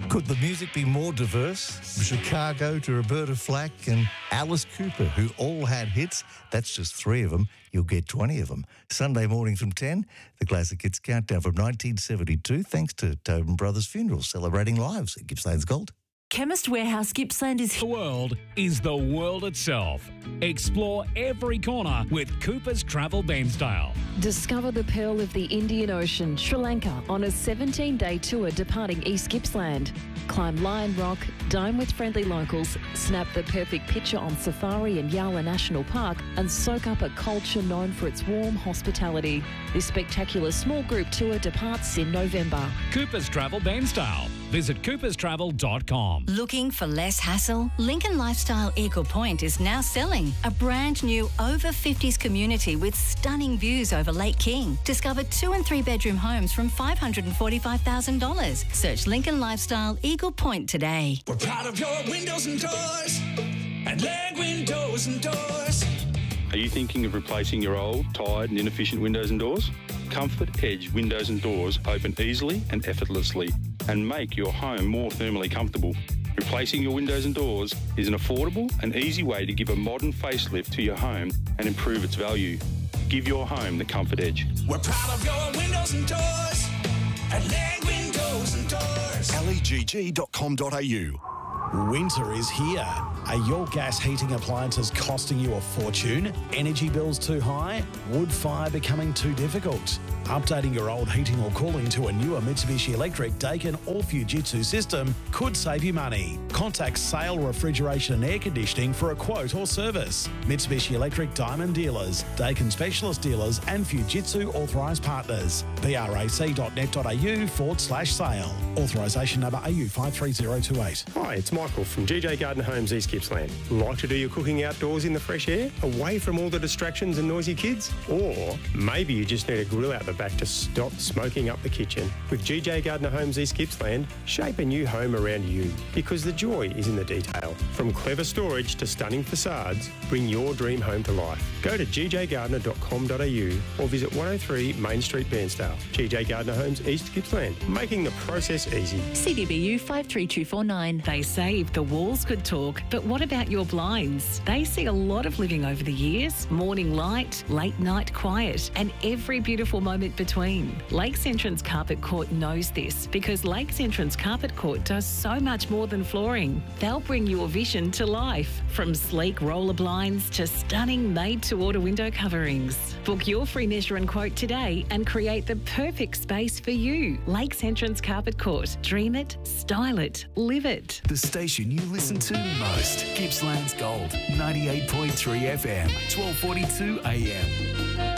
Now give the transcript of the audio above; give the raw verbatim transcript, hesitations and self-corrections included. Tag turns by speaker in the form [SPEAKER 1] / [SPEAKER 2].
[SPEAKER 1] Could the music be more diverse? From Chicago to Roberta Flack and Alice Cooper, who all had hits. That's just three of them. You'll get twenty of them. Sunday morning from ten, the Classic Hits Countdown from nineteen seventy-two, thanks to Tobin Brothers Funerals, celebrating lives at Gippsland's Gold.
[SPEAKER 2] Chemist Warehouse Gippsland is...
[SPEAKER 3] The world is the world itself. Explore every corner with Cooper's Travel Bairnsdale.
[SPEAKER 4] Discover the pearl of the Indian Ocean, Sri Lanka, on a seventeen-day tour departing East Gippsland. Climb Lion Rock, dine with friendly locals, snap the perfect picture on safari in Yala National Park, and soak up a culture known for its warm hospitality. This spectacular small group tour departs in November.
[SPEAKER 3] Cooper's Travel Bairnsdale. Visit coopers travel dot com.
[SPEAKER 5] Looking for less hassle? Lincoln Lifestyle Eagle Point is now selling a brand new over fifties community with stunning views over Lake King. Discover two and three bedroom homes from five hundred forty-five thousand dollars. Search Lincoln Lifestyle Eagle Point today.
[SPEAKER 6] We're proud of your windows and doors and Leg Windows and Doors.
[SPEAKER 7] Are you thinking of replacing your old, tired and inefficient windows and doors? Comfort Edge Windows and Doors open easily and effortlessly and make your home more thermally comfortable. Replacing your windows and doors is an affordable and easy way to give a modern facelift to your home and improve its value. Give your home the Comfort Edge.
[SPEAKER 6] We're proud of your windows and doors at Leg Windows and Doors.
[SPEAKER 8] L E G G dot com dot A U. Winter is here. Are your gas heating appliances costing you a fortune? Energy bills too high? Wood fire becoming too difficult? Updating your old heating or cooling to a newer Mitsubishi Electric, Daikin or Fujitsu system could save you money. Contact Sale Refrigeration and Air Conditioning for a quote or service. Mitsubishi Electric Diamond Dealers, Daikin Specialist Dealers and Fujitsu Authorised Partners. B R A C dot net dot A U forward slash sale. Authorisation number A U five three zero two eight.
[SPEAKER 9] Hi, it's Michael from G J Gardner Homes East Gippsland. Like to do your cooking outdoors in the fresh air, away from all the distractions and noisy kids? Or maybe you just need a grill out the back to stop smoking up the kitchen. With G J Gardner Homes East Gippsland, shape a new home around you, because the joy is in the detail. From clever storage to stunning facades, bring your dream home to life. Go to g j gardner dot com dot a u or visit one oh three Main Street, Bairnsdale. G J Gardner Homes East Gippsland, making the process easy.
[SPEAKER 2] C D B U five three two four nine. They say the walls could talk, but what about your blinds? They see a lot of living over the years. Morning light, late night quiet, and every beautiful moment between. Lakes Entrance Carpet Court knows this because Lakes Entrance Carpet Court does so much more than flooring. They'll bring your vision to life, from sleek roller blinds to stunning made-to-order window coverings. Book your free measure and quote today and create the perfect space for you. Lakes Entrance Carpet Court. Dream it, style it, live it.
[SPEAKER 10] The station you listen to most. Gippsland's Gold, ninety-eight point three F M, twelve forty-two A M.